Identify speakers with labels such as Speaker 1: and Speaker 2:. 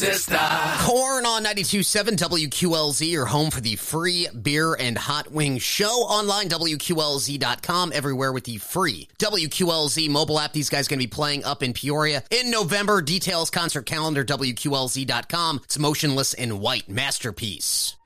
Speaker 1: Corn on 92.7 WQLZ, your home for the free beer and hot wing show. Online, WQLZ.com, everywhere with the free WQLZ mobile app. These guys going to be playing up in Peoria in November. Details, concert calendar, WQLZ.com. It's Motionless in White, Masterpiece.